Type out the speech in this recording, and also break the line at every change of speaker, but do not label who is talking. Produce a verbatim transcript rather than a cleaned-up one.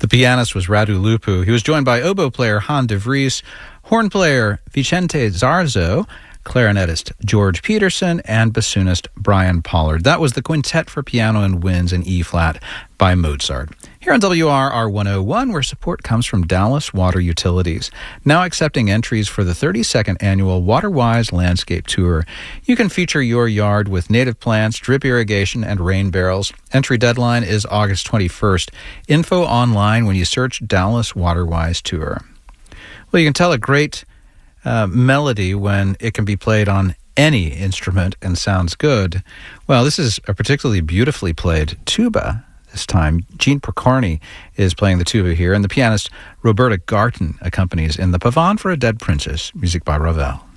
The pianist was Radu Lupu. He was joined by oboe player Han de Vries, horn player Vicente Zarzo, clarinetist George Peterson, and bassoonist Brian Pollard. That was the Quintet for Piano and Winds in E-flat by Mozart. Here on W R R one oh one, where support comes from Dallas Water Utilities, now accepting entries for the thirty-second annual WaterWise Landscape Tour. You can feature your yard with native plants, drip irrigation, and rain barrels. Entry deadline is August twenty-first. Info online when you search Dallas WaterWise Tour. Well, you can tell a great uh, melody when it can be played on any instrument and sounds good. Well, this is a particularly beautifully played tuba. This time, Gene Pokorny is playing the tuba here, and the pianist Roberta Garten accompanies in the Pavane for a Dead Princess, music by Ravel.